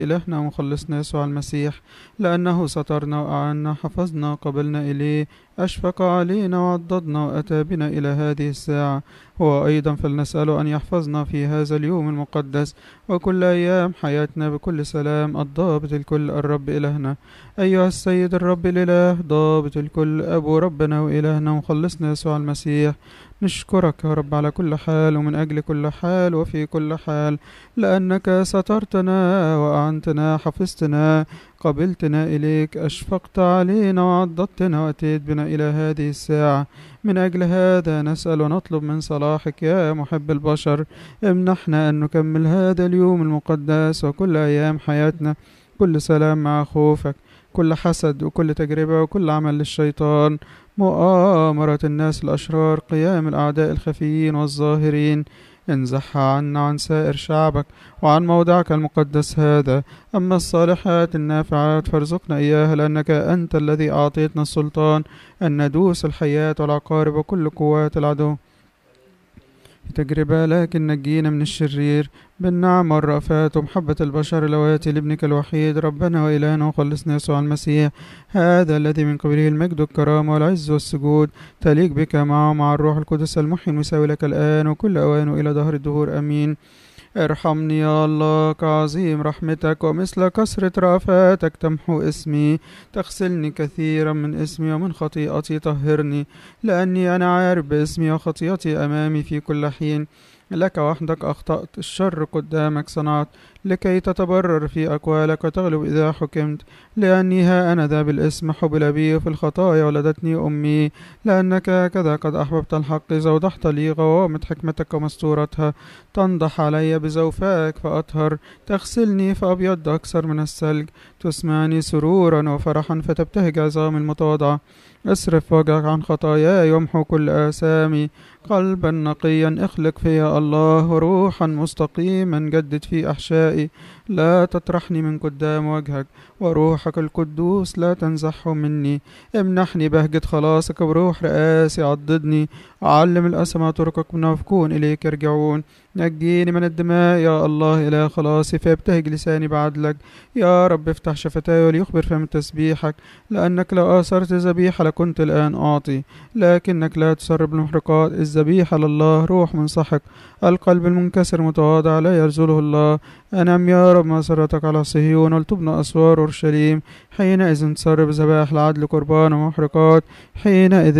إلهنا ومخلصنا يسوع المسيح، لأنه سترنا وأعنا حفظنا قبلنا إليه، أشفق علينا وعضدنا وأتى بنا إلى هذه الساعة. هو أيضا فلنسأله أن يحفظنا في هذا اليوم المقدس وكل أيام حياتنا بكل سلام، الضابط الكل الرب إلهنا. أيها السيد الرب الإله ضابط الكل، أبو ربنا وإلهنا ومخلصنا يسوع المسيح، نشكرك يا رب على كل حال ومن أجل كل حال وفي كل حال، لأنك سترتنا وأعنتنا، حفظتنا، قبلتنا إليك، أشفقت علينا وعضدتنا وأتيت بنا إلى هذه الساعة. من أجل هذا نسأل ونطلب من صلاحك يا محب البشر، امنحنا أن نكمل هذا اليوم المقدس وكل أيام حياتنا كل سلام مع خوفك، كل حسد وكل تجربة وكل عمل للشيطان، مؤامرة الناس الأشرار، قيام الأعداء الخفيين والظاهرين، انزحها عنا عن سائر شعبك وعن موضعك المقدس هذا. أما الصالحات النافعات فارزقنا إياها، لأنك أنت الذي أعطيتنا السلطان أن ندوس الحياة والعقارب وكل قوات العدو في تجربة، لكن نجينا من الشرير بالنعم والرأفات ومحبة البشر اللواتي لابنك الوحيد ربنا وإلهنا وخلصنا يسوع المسيح، هذا الذي من قبله المجد والكرامة والعز والسجود، تليق بك معه مع الروح القدس المحيي المساوي لك الآن وكل أوان إلى دهر الدهور آمين. ارحمني يا الله كعظيم رحمتك، ومثل كثرة رأفاتك تمحو اسمي، تغسلني كثيرا من اسمي ومن خطيئتي طهرني، لأني أنا عارف باسمي وخطيئتي أمامي في كل حين. لك وحدك أخطأت، الشر قدامك صنعت، لكي تتبرر في أقوالك وتغلب إذا حكمت. لأني ها أنا ذا بالاسم حبل بي، وفي الخطايا ولدتني أمي، لأنك هكذا قد أحببت الحق زودحت لي غوامض حكمتك ومستورتها. تنضح علي بزوفائك فأطهر، تغسلني فأبيض أكثر من الثلج، تسمعني سرورا وفرحا فتبتهج عظام المتواضعة. اصرف وجهك عن خطاياي وامحو كل آثامي، قلبا نقيا اخلق فيا الله، وروحا مستقيما جدد في أحشائي. لا تطرحني من قدام وجهك، وروحك القدوس لا تنزحه مني. امنحني بهجة خلاصك بروح رئاسي، عضدني، علم الأسمى طرقك من وفكون إليك يرجعون. نجيني من الدماء يا الله إلى خلاصي، فيبتهج لساني بعدلك. يا رب افتح شفتاي وليخبر فم تسبيحك، لأنك لو آثرت ذبيحة لكنت الآن أعطي، لكنك لا تسرب المحرقات. الذبيحة لله روح منسحق، القلب المنكسر متواضع لا يرزله الله. أنعم يا رب مسرتك على صهيون، ولتبنى أسوار أورشليم. حينئذ تسرب ذبائح العدل قربان ومحرقات، حينئذ